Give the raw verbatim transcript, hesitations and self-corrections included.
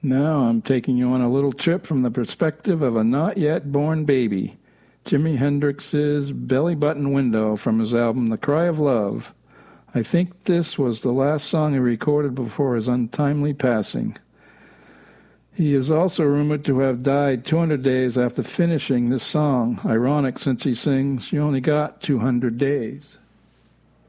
Now I'm taking you on a little trip from the perspective of a not-yet-born baby. Jimi Hendrix's Belly Button Window from his album The Cry of Love. I think this was the last song he recorded before his untimely passing. He is also rumored to have died two hundred days after finishing this song. Ironic, since he sings, "You only got two hundred days."